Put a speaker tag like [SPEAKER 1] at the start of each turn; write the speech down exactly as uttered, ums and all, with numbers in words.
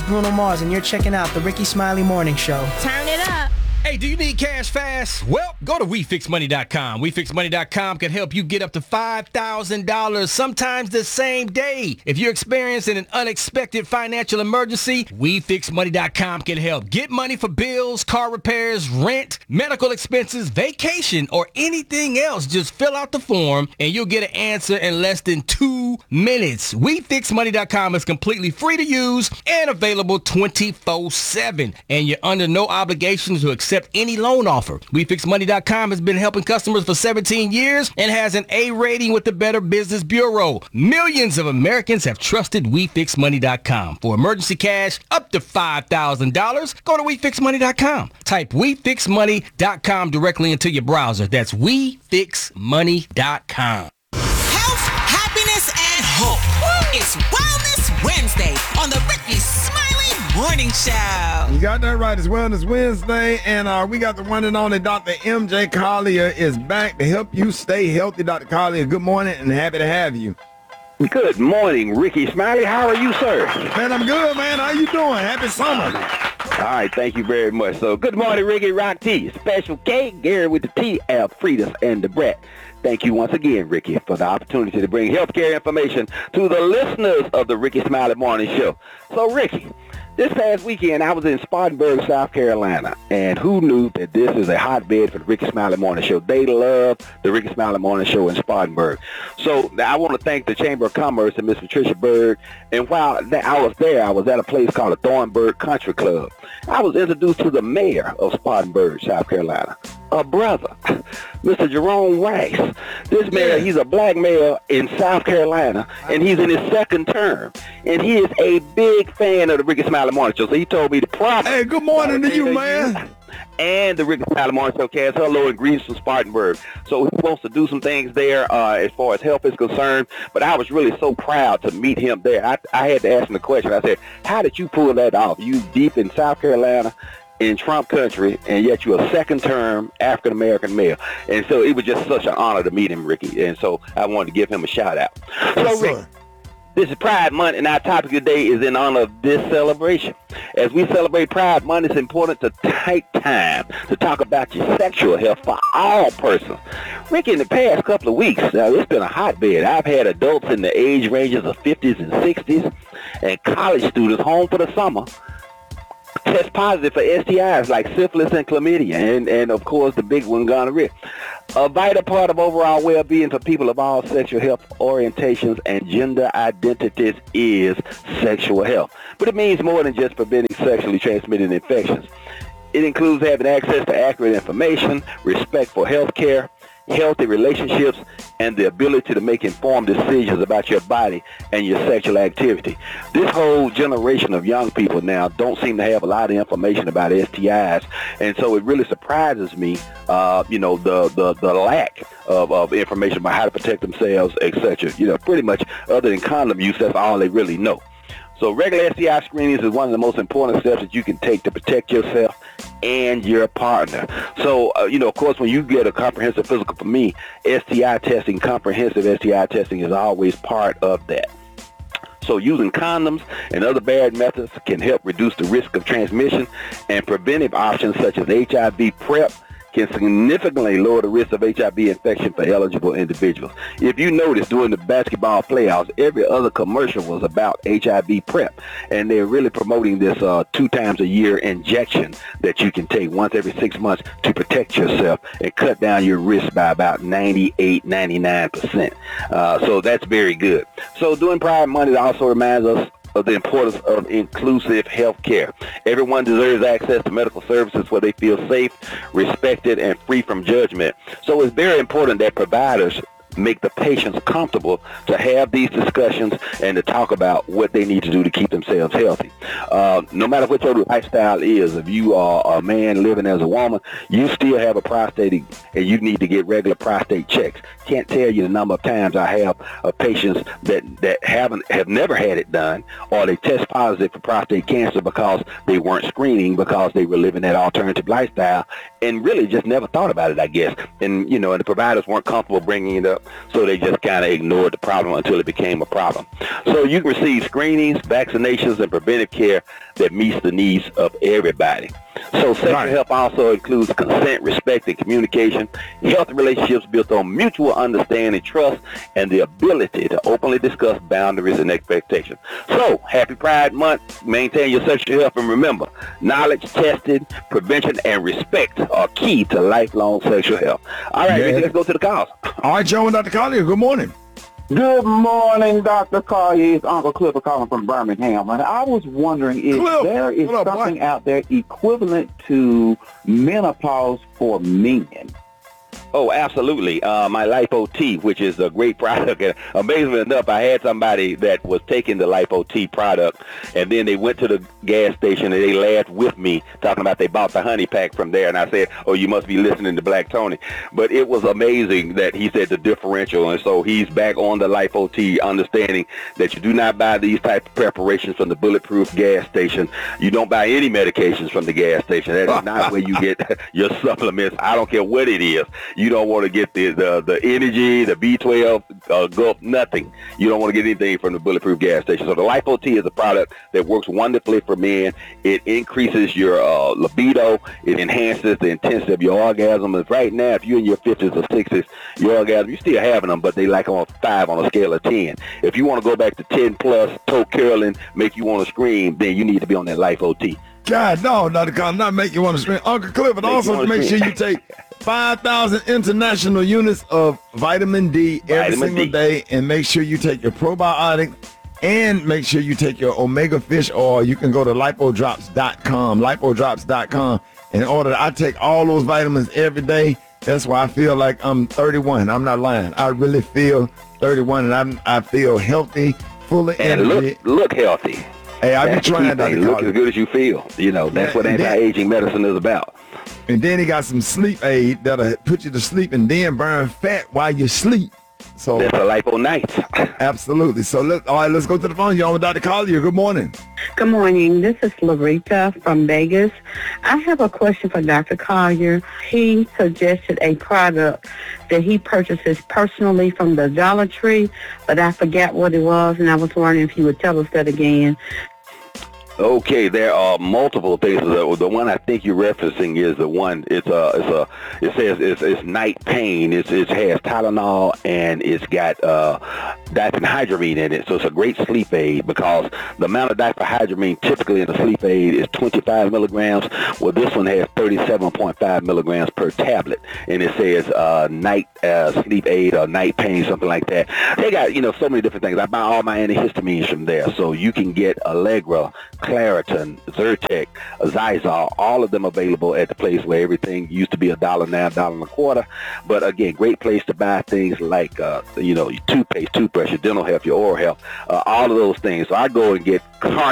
[SPEAKER 1] Bruno Mars, and you're checking out the Ricky Smiley Morning Show.
[SPEAKER 2] Turn it up.
[SPEAKER 3] Hey, do you need cash fast? Well, go to we fix money dot com. we fix money dot com can help you get up to five thousand dollars, sometimes the same day. If you're experiencing an unexpected financial emergency, we fix money dot com can help. Get money for bills, car repairs, rent, medical expenses, vacation, or anything else. Just fill out the form and you'll get an answer in less than two minutes. we fix money dot com is completely free to use and available twenty-four seven. And you're under no obligation to accept any loan offer. we fix money dot com has been helping customers for seventeen years and has an A rating with the Better Business Bureau. Millions of Americans have trusted we fix money dot com. For emergency cash up to five thousand dollars, go to we fix money dot com. Type we fix money dot com directly into your browser. That's we fix money dot com.
[SPEAKER 4] Health, happiness, and hope. It's Wellness Wednesday on the Ricky Smiley Morning Show.
[SPEAKER 5] You got that right. It's Wellness Wednesday, and uh, we got the one and only Doctor M J Collier is back to help you stay healthy. Doctor Collier, good morning and happy to have you.
[SPEAKER 6] Good morning, Ricky Smiley. How are you, sir?
[SPEAKER 5] Man, I'm good, man. How you doing? Happy summer.
[SPEAKER 6] All right, thank you very much. So, good morning, Ricky Rock T. Special K, Gary with the T, Alfredus, and the Brett. Thank you once again, Ricky, for the opportunity to bring healthcare information to the listeners of the Ricky Smiley Morning Show. So, Ricky, this past weekend, I was in Spartanburg, South Carolina, and who knew that this is a hotbed for the Ricky Smiley Morning Show? They love the Ricky Smiley Morning Show in Spartanburg. So I want to thank the Chamber of Commerce and Miss Patricia Berg. And while I was there, I was at a place called the Thornburg Country Club. I was introduced to the mayor of Spartanburg, South Carolina, a brother, Mister Jerome Rice. This mayor, he's a black mayor in South Carolina, and he's in his second term. And he is a big fan of the Ricky Smiley Morning Show. So he told me to promise.
[SPEAKER 5] Hey, good morning to you, man.
[SPEAKER 6] And the Ricky Smiley Morning Show cast hello and greetings from Spartanburg. So he wants to do some things there uh, as far as health is concerned. But I was really so proud to meet him there. I, I had to ask him the question. I said, how did you pull that off? You deep in South Carolina, in Trump country, and yet you're a second-term African-American mayor. And so it was just such an honor to meet him, Ricky. And so I wanted to give him a shout-out. So,
[SPEAKER 5] yes,
[SPEAKER 6] Rick, this is Pride Month, and our topic today is in honor of this celebration. As we celebrate Pride Month, it's important to take time to talk about your sexual health for all persons. Ricky, in the past couple of weeks, now it's been a hotbed. I've had adults in the age ranges of fifties and sixties and college students home for the summer test positive for S T Is like syphilis and chlamydia, and, and of course the big one, gonorrhea. A vital part of overall well-being for people of all sexual health orientations and gender identities is sexual health. But it means more than just preventing sexually transmitted infections. It includes having access to accurate information, respect for health care, healthy relationships, and the ability to make informed decisions about your body and your sexual activity. This whole generation of young people now don't seem to have a lot of information about S T Is, and so it really surprises me, uh, you know, the, the, the lack of, of information about how to protect themselves, et cetera. You know, pretty much other than condom use, that's all they really know. So regular S T I screenings is one of the most important steps that you can take to protect yourself and your partner. So, uh, you know, of course, when you get a comprehensive physical, for me, S T I testing, comprehensive S T I testing is always part of that. So using condoms and other bad methods can help reduce the risk of transmission, and preventive options such as H I V PrEP can significantly lower the risk of H I V infection for eligible individuals. If you notice, during the basketball playoffs, every other commercial was about H I V PrEP, and they're really promoting this uh, two times a year injection that you can take once every six months to protect yourself and cut down your risk by about ninety-eight, ninety-nine percent. Uh, so that's very good. So during Pride Month, it also reminds us of the importance of inclusive health care. Everyone deserves access to medical services where they feel safe, respected, and free from judgment. So it's very important that providers make the patients comfortable to have these discussions and to talk about what they need to do to keep themselves healthy. Uh, no matter what your lifestyle is, if you are a man living as a woman, you still have a prostate and you need to get regular prostate checks. Can't tell you the number of times I have uh, patients that, that haven't have never had it done, or they test positive for prostate cancer because they weren't screening, because they were living that alternative lifestyle and really just never thought about it, I guess. And, you know, and the providers weren't comfortable bringing it up So they just kind of ignored the problem until it became a problem. So you can receive screenings, vaccinations, and preventive care that meets the needs of everybody. So sexual
[SPEAKER 5] Right.
[SPEAKER 6] health also includes consent, respect, and communication, healthy relationships built on mutual understanding, trust, and the ability to openly discuss boundaries and expectations. So, happy Pride Month. Maintain your sexual health, and remember, knowledge, testing, prevention, and respect are key to lifelong sexual health. All right,
[SPEAKER 5] Yeah.
[SPEAKER 6] Ricky, let's go to the calls.
[SPEAKER 5] All right, Joe and Doctor Collier, good morning.
[SPEAKER 2] Good morning, Doctor Collier. It's Uncle Clifford calling from Birmingham. And I was wondering if
[SPEAKER 5] Cliff,
[SPEAKER 2] there is
[SPEAKER 5] what up, boy?
[SPEAKER 2] something out there equivalent to menopause for men.
[SPEAKER 6] Oh, absolutely. Uh, my Lipo T, which is a great product. And amazingly enough, I had somebody that was taking the Lipo T product, and then they went to the gas station and they laughed with me, talking about they bought the honey pack from there. And I said, oh, you must be listening to Black Tony. But it was amazing that he said the differential. And so he's back on the Lipo T, understanding that you do not buy these type of preparations from the Bulletproof gas station. You don't buy any medications from the gas station. That is not where you get your supplements. I don't care what it is. You don't want to get the, the, the energy, the B twelve, uh, Gulp, nothing. You don't want to get anything from the Bulletproof gas station. So the Lipo T is a product that works wonderfully for men. It increases your uh, libido. It enhances the intensity of your orgasm. And right now, if you're in your fifties or sixties, your orgasm, you're still having them, but they like on a five on a scale of ten. If you want to go back to ten plus, toe curling, make you want to scream, then you need to be on that Lipo T.
[SPEAKER 5] God, no, Doctor Collier, not make you want to scream. Uncle Clifford,
[SPEAKER 6] Make you
[SPEAKER 5] also
[SPEAKER 6] wanna
[SPEAKER 5] make sure
[SPEAKER 6] scream.
[SPEAKER 5] you take five thousand international units of vitamin D every
[SPEAKER 6] Vitamin
[SPEAKER 5] single
[SPEAKER 6] D.
[SPEAKER 5] day, and make sure you take your probiotic, and make sure you take your omega fish oil. You can go to lipo drops dot com, lipo drops dot com, and order. I take all those vitamins every day. That's why I feel like I'm thirty-one. I'm not lying. I really feel thirty-one, and I'm, I feel healthy, full of
[SPEAKER 6] And
[SPEAKER 5] energy.
[SPEAKER 6] look, look healthy.
[SPEAKER 5] Hey, I be
[SPEAKER 6] That's the key
[SPEAKER 5] trying,
[SPEAKER 6] thing.
[SPEAKER 5] Doctor
[SPEAKER 6] Look
[SPEAKER 5] Collier.
[SPEAKER 6] as good as you feel. You know, that's
[SPEAKER 5] Yeah,
[SPEAKER 6] what
[SPEAKER 5] and then-
[SPEAKER 6] anti-aging medicine is about.
[SPEAKER 5] And then he got some sleep aid that'll put you to sleep and then burn fat while you sleep. So
[SPEAKER 6] That's a Lipo Nights.
[SPEAKER 5] absolutely. So let all right, let's go to the phone. You're on with Doctor Collier. Good morning.
[SPEAKER 7] Good morning. This is Larita from Vegas. I have a question for Doctor Collier. He suggested a product that he purchases personally from the Dollar Tree, but I forgot what it was, and I was wondering if you would tell us that again.
[SPEAKER 6] Okay, there are multiple things. The, the one I think you're referencing is the one. It's a. It's a. It says it's, it's night pain. It's, it has Tylenol and it's got uh, diphenhydramine in it. So it's a great sleep aid because the amount of diphenhydramine typically in a sleep aid is twenty-five milligrams. Well, this one has thirty-seven point five milligrams per tablet, and it says uh, night uh, sleep aid or night pain, something like that. They got you know so many different things. I buy all my antihistamines from there, so you can get Allegra, Claritin, Zyrtec, Zizal, all of them available at the place where everything used to be a dollar now, a dollar and a quarter. But again, great place to buy things like, uh, you know, your toothpaste, toothbrush, your dental health, your oral health, uh, all of those things. So I go and get Car